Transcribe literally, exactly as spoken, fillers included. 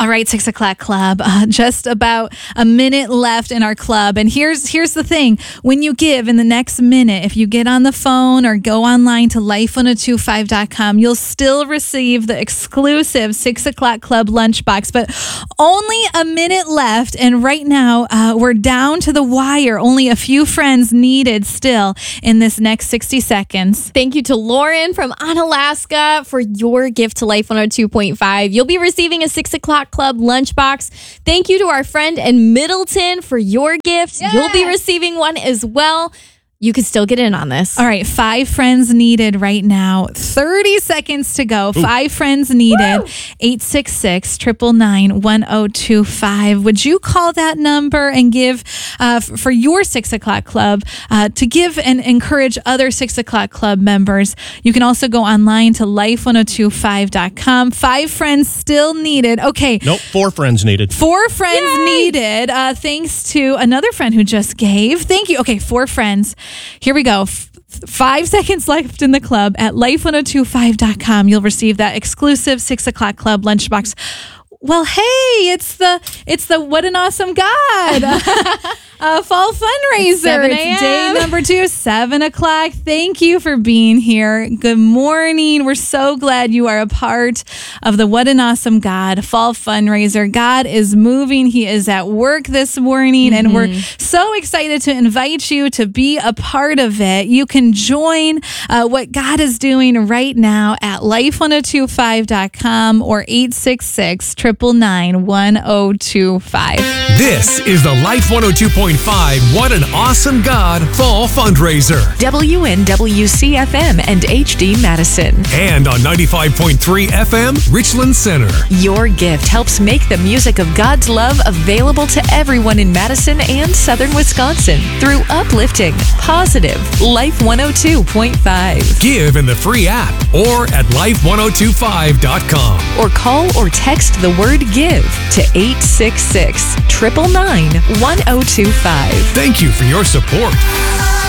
right, Six O'Clock Club. Uh, just about a minute left in our club. And here's here's the thing. When you give in the next minute, if you get on the phone or go online to life ten twenty-five dot com, you'll still receive the exclusive Six O'Clock Club lunchbox. But only a minute left. And right now, uh, we're down to the wire. Only a few friends needed still in this next sixty seconds. Thank you to Lauren from Onalaska for your gift to Life one oh two point five. You'll be receiving a Six O'Clock Club lunchbox. Thank you to our friend in Middleton for your gift. Yes. You'll be receiving one as well. You can still get in on this. All right, five friends needed right now. thirty seconds to go. Ooh. Five friends needed. eight six six, nine nine nine, one oh two five. Would you call that number and give uh, f- for your Six O'Clock Club uh, to give and encourage other Six O'Clock Club members? You can also go online to life ten twenty-five dot com. Five friends still needed. Okay. Nope, four friends needed. Four friends Yay! needed. Uh, thanks to another friend who just gave. Thank you. Okay, four friends. Here we go. F- five seconds left in the club at life ten twenty-five dot com. You'll receive that exclusive Six O'Clock Club lunchbox. Well, hey, it's the it's the What an Awesome God uh, fall fundraiser. seven It's a.m. day number two, seven o'clock. Thank you for being here. Good morning. We're so glad you are a part of the What an Awesome God fall fundraiser. God is moving. He is at work this morning, mm-hmm. and we're so excited to invite you to be a part of it. You can join uh, what God is doing right now at life ten twenty-five dot com or eight six six, nine nine nine, one oh two five. This is the Life one oh two point five What an Awesome God Fall Fundraiser. W N W C F M and H D Madison. And on ninety-five point three F M, Richland Center. Your gift helps make the music of God's love available to everyone in Madison and southern Wisconsin through uplifting, positive Life one oh two point five. Give in the free app or at life ten twenty-five dot com. Or call or text the word give to eight six six, nine nine nine, one oh two five. Thank you for your support.